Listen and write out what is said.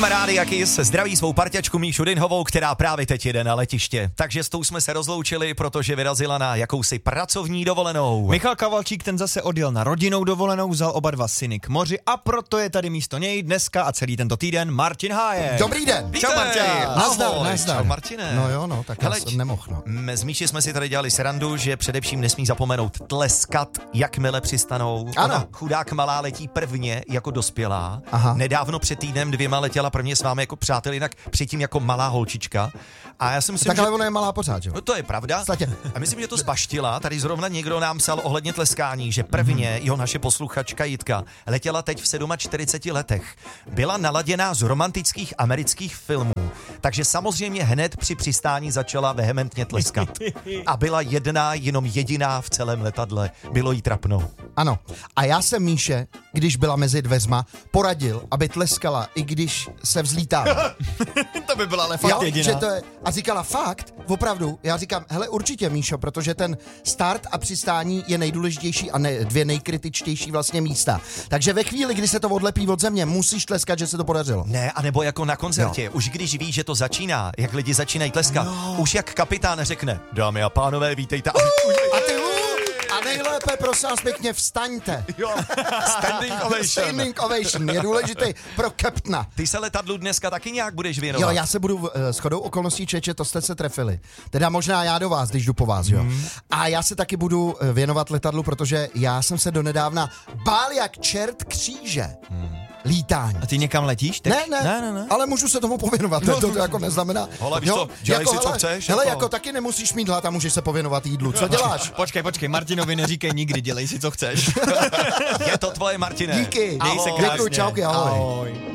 Tým Rádia Kiss zdraví svou parťačku Míšu Dynhovou, která právě teď jede na letiště. Takže s tou jsme se rozloučili, protože vyrazila na jakousi pracovní dovolenou. Michal Kavalčík ten zase odjel na rodinnou dovolenou, vzal oba dva syny k moři a proto je tady místo něj dneska a celý tento týden Martin Hájek. Dobrý den. Čau Martine. Nazdar. Čau Martine. No jo, no, tak hele, já jsem nemohl, no. S Míši jsme si tady dělali srandu, že především nesmí zapomenout tleskat, jakmile přistanou. Ano. Ona, chudák malá, letí prvně jako dospělá. Aha. Nedávno před týdnem 2 letěla prvně s vámi jako přátel, jinak předtím jako malá holčička. A já si myslím, Tak že... ale ona je malá pořád, jo? No to je pravda. Statě. A myslím, že to zbaštila. Tady zrovna někdo nám psal ohledně tleskání, že prvně, jo, naše posluchačka Jitka, letěla teď v 47 letech. Byla naladěná z romantických amerických filmů. Takže samozřejmě hned při přistání začala vehementně tleskat. A byla jenom jediná v celém letadle. Bylo jí trapno. Ano. A já jsem Míše, když byla mezi dveřma, poradil, aby tleskala, i když se vzlítá. To by byla ale fakt jediná. Že to je, a říkala fakt, opravdu, já říkám, hele určitě Míšo, protože ten start a přistání je nejdůležitější a dvě nejkritičtější vlastně místa. Takže ve chvíli, kdy se to odlepí od země, musíš tleskat, že se to podařilo. Ne, anebo jako na koncertě. Už když víš, že to začíná, jak lidi začínají tleskat, už jak kapitán řekne, dámy a pánové, vítejte. A ty a nejlépe, prosím vás pěkně, vstaňte. Jo, standing ovation. Standing ovation je důležitý pro kapitna. Ty se letadlu dneska taky nějak budeš věnovat. Jo, já se budu shodou okolností čeče, to jste se trefili. Teda možná já do vás, když jdu po vás, jo. A já se taky budu věnovat letadlu, protože já jsem se donedávna bál jak čert kříže. Lítání. A ty někam letíš? Teď? Ne, ale můžu se tomu pověnovat, to jako neznamená. Hele, víš co, dělej si, co chceš. Hele, jako taky nemusíš mít hlad a můžeš se pověnovat jídlu. Co děláš? Počkej, Martinovi neříkej nikdy, dělej si, co chceš. Je to tvoje, Martine. Díky. Dej se krásně. Děkuji, čauky, ahoj. Ahoj.